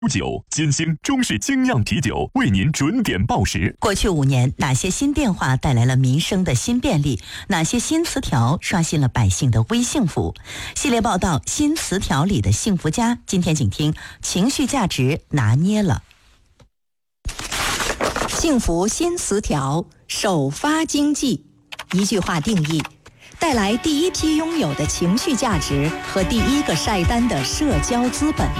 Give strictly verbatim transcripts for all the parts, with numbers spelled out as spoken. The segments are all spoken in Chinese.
酒，金星中式精酿啤酒为您准点报时。 过去五年，哪些新变化带来了民生的新便利？哪些新词条刷新了百姓的微幸福？系列报道《新词条里的幸福家》，今天请听情绪价值拿捏了。幸福新词条，首发经济。一句话定义：带来第一批拥有的情绪价值和第一个晒单的社交资本。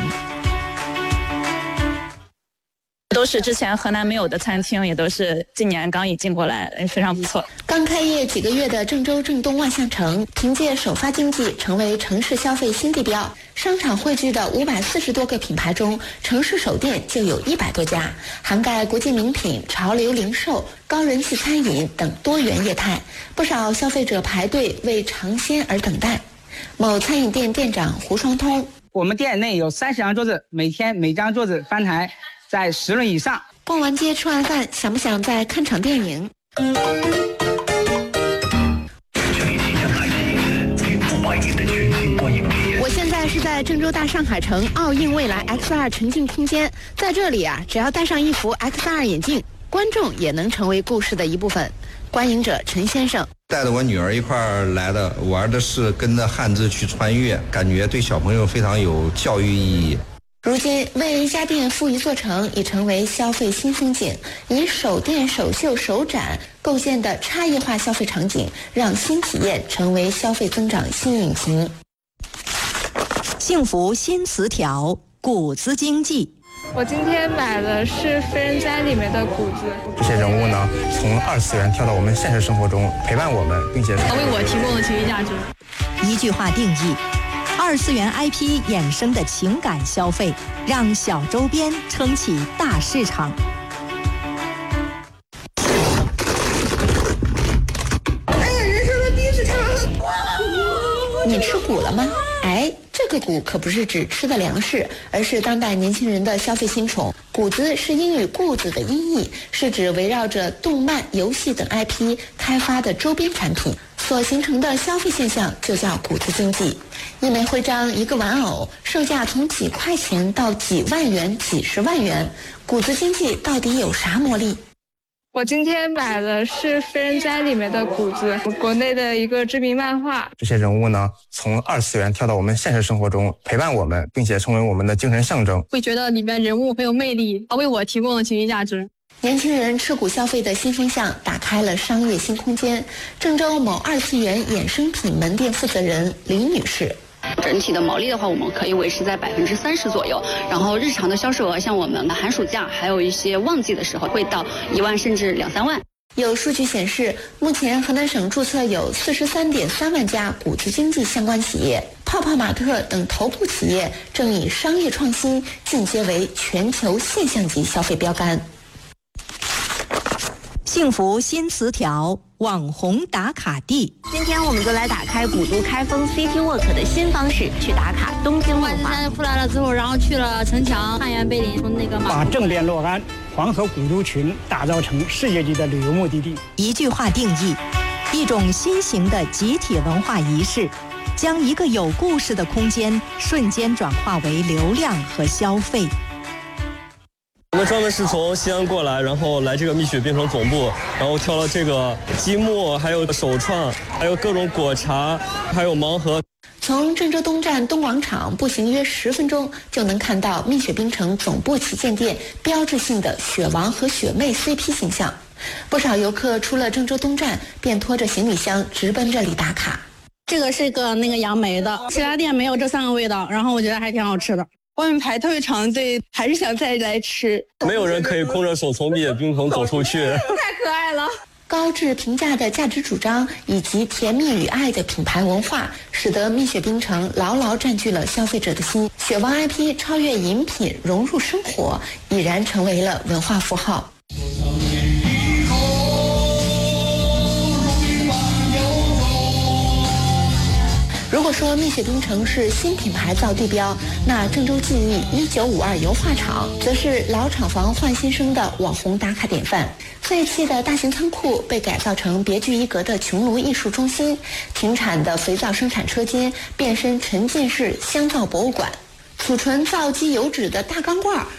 都是之前河南没有的餐厅，也都是今年刚引进过来，非常不错。 刚开业几个月的郑州郑东万象城，凭借首发经济成为城市消费新地标。商场汇聚的五百四十多个品牌中，城市首店就有一百多家，涵盖国际名品、潮流零售、高人气餐饮等多元业态。不少消费者排队为尝鲜而等待。某餐饮店店长胡双通： 我们店内有三十张桌子，每天每张桌子翻台在十轮以上。 逛完街吃完饭，想不想再看场电影？我现在是在郑州大上海城奥映未来 X 二 沉浸空间，在这里啊，只要戴上一副 X 二 眼镜，观众也能成为故事的一部分。观影者陈先生： 带着我女儿一块儿来的，玩的是跟着汉字去穿越，感觉对小朋友非常有教育意义。 如今，为一家店赋一座城已成为消费新风景。以首店、首秀、首展构建的差异化消费场景，让新体验成为消费增长新引擎。 幸福新词条，谷子经济。 我今天买的是《非人哉》里面的谷子。 这些人物呢，从二次元跳到我们现实生活中，陪伴我们，并且为我提供了情绪价值。 一句话定义：二次元 I P 衍生的情感消费，让小周边撑起大市场。 哎呀，人生的第一次吃你吃谷了吗？哎，这个谷可不是指吃的粮食，而是当代年轻人的消费新宠。谷子是英语固子的音译，是指围绕着动漫、游戏等 I P 开发的周边产品所形成的消费现象，就叫谷子经济。一枚徽章，一个玩偶，售价从几块钱到几万元、几十万元。谷子经济到底有啥魔力？ 我今天买的是《非人哉》里面的谷子，国内的一个知名漫画。 这些人物呢，从二次元跳到我们现实生活中，陪伴我们，并且成为我们的精神象征。 会觉得里面人物很有魅力，为我提供了情绪价值。 年轻人吃谷消费的新风向打开了商业新空间。郑州某二次元衍生品门店负责人林女士： 整体的毛利的话，我们可以维持在百分之三十左右。然后日常的销售额，像我们寒暑假还有一些旺季的时候，会到一万甚至两三万。 有数据显示，目前河南省注册有四十三点三万家谷子经济相关企业，泡泡玛特等头部企业正以商业创新进阶为全球现象级消费标杆。 幸福新词条，网红打卡地。 今天我们就来打开古都开封 City Walk 的新方式，去打卡东京文化。 出来了之后，然后去了城墙、汉源碑林，从那个把正殿洛安、黄河古都群打造成世界级的旅游目的地。 一句话定义：一种新型的集体文化仪式，将一个有故事的空间瞬间转化为流量和消费。 我们专门是从西安过来，然后来这个蜜雪冰城总部，然后挑了这个积木，还有手创，还有各种果茶，还有盲盒。 从郑州东站东广场步行约十分钟，就能看到蜜雪冰城总部旗舰店标志性的雪王和雪妹 C P 形象。不少游客出了郑州东站，便拖着行李箱直奔这里打卡。 这个是个那个杨梅的，其他店没有这三个味道，然后我觉得还挺好吃的。 外面排特别长队，还是想再来吃。 没有人可以空着手从蜜雪冰城走出去。 太可爱了。 高质评价的价值主张以及甜蜜与爱的品牌文化，使得蜜雪冰城牢牢占据了消费者的心。雪王 I P 超越饮品，融入生活，已然成为了文化符号。如果说蜜雪冰城是新品牌造地标，那郑州记忆一九五二油画厂则是老厂房换新生的网红打卡典范。废弃的大型仓库被改造成别具一格的穹庐艺术中心，停产的肥皂生产车间变身沉浸式香皂博物馆。 储存皂基油脂的大钢罐，